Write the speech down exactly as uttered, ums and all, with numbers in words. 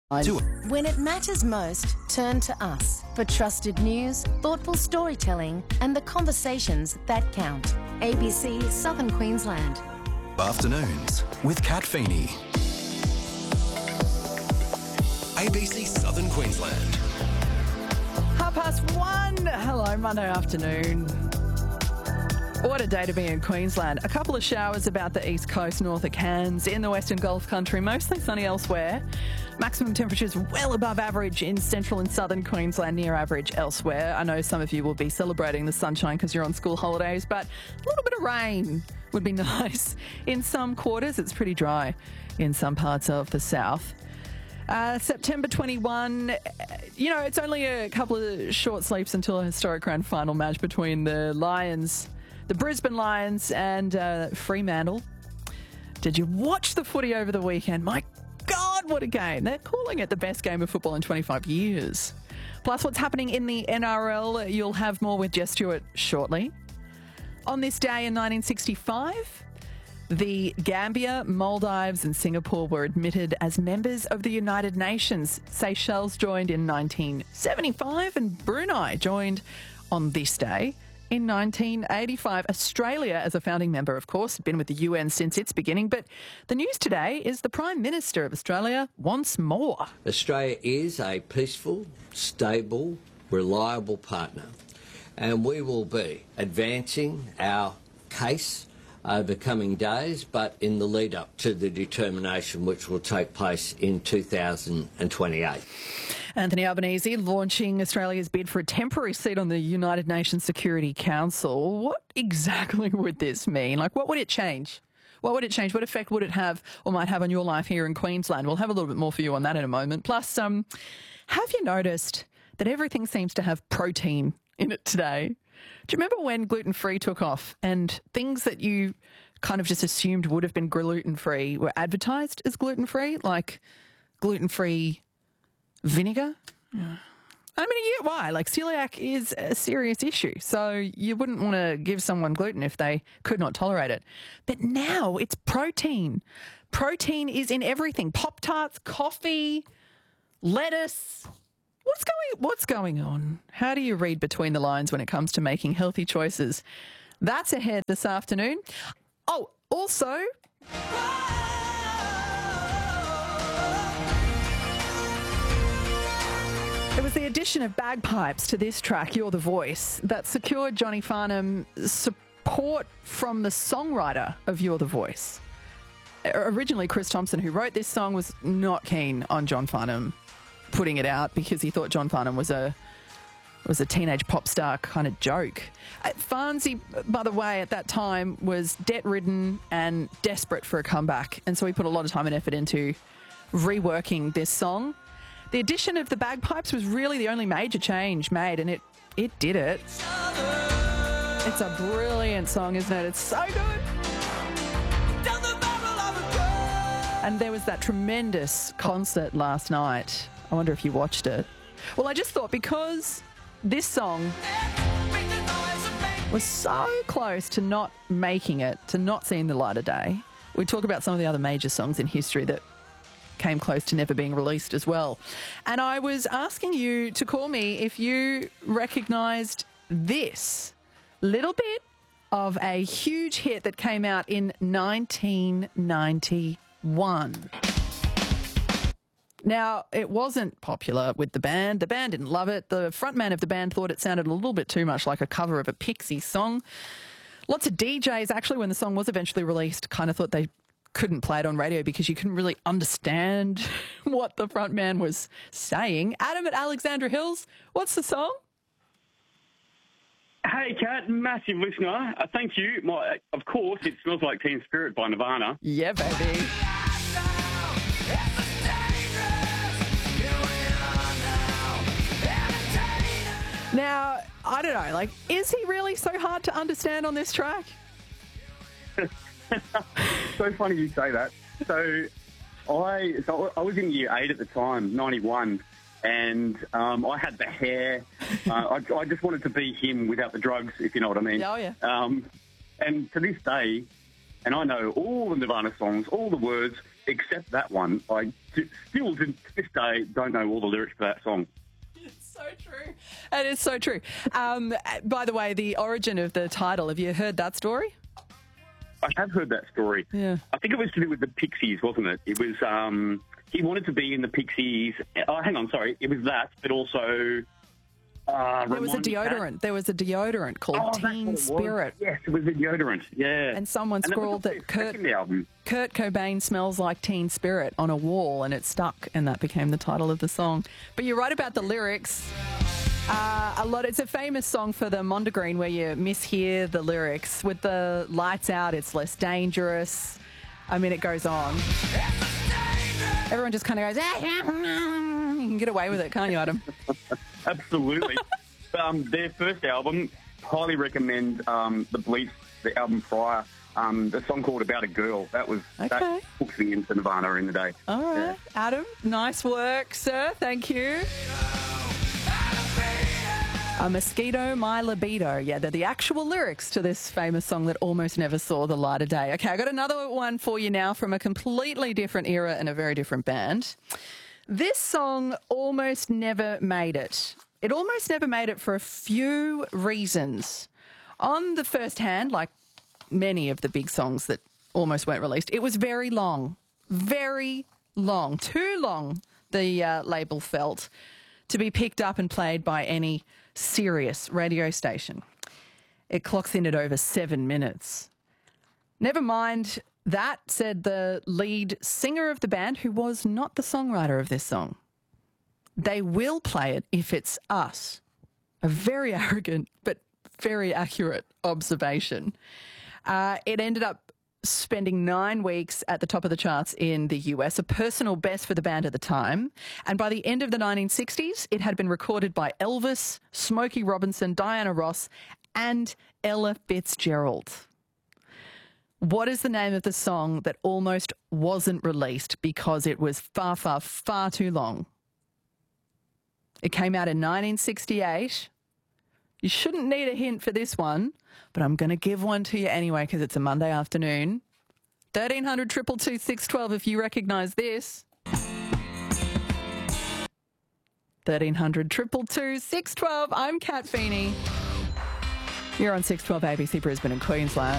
Do it. When it matters most, turn to us for trusted news, thoughtful storytelling and the conversations that count. A B C Southern Queensland. Afternoons with Kat Feeney. A B C Southern Queensland. Half past one. Hello, Monday afternoon. What a day to be in Queensland. A couple of showers about the east coast, north of Cairns, in the Western Gulf country, mostly sunny elsewhere. Maximum temperatures well above average in central and southern Queensland, near average elsewhere. I know some of you will be celebrating the sunshine because you're on school holidays, but a little bit of rain would be nice. In some quarters, it's pretty dry in some parts of the south. Uh, September twenty-first, you know, it's only a couple of short sleeps until a historic grand final match between the Lions, the Brisbane Lions and uh, Fremantle. Did you watch the footy over the weekend? My God, what a game. They're calling it the best game of football in twenty-five years. Plus, what's happening in the N R L, you'll have more with Jess Stewart shortly. On this day in nineteen sixty-five, the Gambia, Maldives and Singapore were admitted as members of the United Nations. Seychelles joined in nineteen seventy-five and Brunei joined on this day in nineteen eighty-five. Australia, as a founding member, of course, had been with the U N since its beginning. But the news today is the Prime Minister of Australia wants more. Australia is a peaceful, stable, reliable partner. And we will be advancing our case over coming days, but in the lead up to the determination which will take place in two thousand twenty-eight. Anthony Albanese launching Australia's bid for a temporary seat on the United Nations Security Council. What exactly would this mean? Like, what would it change? What would it change? What effect would it have or might have on your life here in Queensland? We'll have a little bit more for you on that in a moment. Plus, um, have you noticed that everything seems to have protein in it today? Do you remember when gluten-free took off and things that you kind of just assumed would have been gluten-free were advertised as gluten-free, like gluten-free vinegar? Yeah. I mean, yeah, why? Like, celiac is a serious issue, so you wouldn't want to give someone gluten if they could not tolerate it. But now it's protein. Protein is in everything. Pop-Tarts, coffee, lettuce. What's going, what's going on? How do you read between the lines when it comes to making healthy choices? That's ahead this afternoon. Oh, also... It was the addition of bagpipes to this track, You're the Voice, that secured Johnny Farnham support from the songwriter of You're the Voice. Originally, Chris Thompson, who wrote this song, was not keen on John Farnham putting it out because he thought John Farnham was a was a teenage pop star kind of joke. Uh, Farnsey, by the way, at that time was debt-ridden and desperate for a comeback, and so he put a lot of time and effort into reworking this song. The addition of the bagpipes was really the only major change made, and it, it did it. It's a brilliant song, isn't it? It's so good. And there was that tremendous concert last night. I wonder if you watched it. Well, I just thought because this song was so close to not making it, to not seeing the light of day, we talk about some of the other major songs in history that came close to never being released as well. And I was asking you to call me if you recognised this little bit of a huge hit that came out in nineteen ninety-one. Now, it wasn't popular with the band. The band didn't love it. The frontman of the band thought it sounded a little bit too much like a cover of a Pixies song. Lots of D Js, actually, when the song was eventually released, kind of thought they couldn't play it on radio because you couldn't really understand what the front man was saying. Adam at Alexandra Hills, what's the song? Hey, Kat, massive listener. Uh, thank you. My, of course, it Smells Like Teen Spirit by Nirvana. Yeah, baby. Now, I don't know, like, is he really so hard to understand on this track? So funny you say that. So I so I was in year eight at the time, ninety-one, and um, I had the hair. Uh, I, I just wanted to be him without the drugs, if you know what I mean. Oh, yeah. Um, and to this day, and I know all the Nirvana songs, all the words, except that one. I st- still to this day don't know all the lyrics to that song. It's so true. It is so true. Um, by the way, the origin of the title, have you heard that story? I have heard that story. Yeah. I think it was to do with the Pixies, wasn't it? It was, um, he wanted to be in the Pixies. Oh, hang on, sorry. It was that, but also... Uh, There was a remind me, Kat. deodorant. There was a deodorant called Oh, that's what Teen it was. Spirit. Yes, it was a deodorant, yeah. And someone And scrawled that, was that their Kurt, second album. Kurt Cobain smells like Teen Spirit on a wall, and it stuck, and that became the title of the song. But you're right about the lyrics. Uh, a lot. It's a famous song for the Mondegreen where you mishear the lyrics. With the lights out, it's less dangerous. I mean, it goes on. Everyone just kind of goes, ah, yeah, mm." You can get away with it, can't you, Adam? Absolutely. um, their first album, highly recommend um, the Bleach, the album prior, um, the song called About a Girl. That was Okay. that hooks me into Nirvana in the day. All right. Yeah. Adam, nice work, sir. Thank you. A mosquito, my libido. Yeah, they're the actual lyrics to this famous song that almost never saw the light of day. Okay, I got another one for you now from a completely different era and a very different band. This song almost never made it. It almost never made it for a few reasons. On the first hand, like many of the big songs that almost weren't released, it was very long. Very long. Too long, the uh, label felt, to be picked up and played by any serious radio station. It clocks in at over seven minutes. Never mind that, said the lead singer of the band, who was not the songwriter of this song. They will play it if it's us. A very arrogant but very accurate observation. Uh, it ended up spending nine weeks at the top of the charts in the U S, a personal best for the band at the time. And by the end of the nineteen sixties, it had been recorded by Elvis, Smokey Robinson, Diana Ross, and Ella Fitzgerald. What is the name of the song that almost wasn't released because it was far, far, far too long? It came out in nineteen sixty-eight. You shouldn't need a hint for this one, but I'm going to give one to you anyway because it's a Monday afternoon. thirteen hundred, two two two, six one two if you recognise this. thirteen hundred, two two two, six one two. I'm Kat Feeney. You're on six twelve A B C Brisbane and Queensland.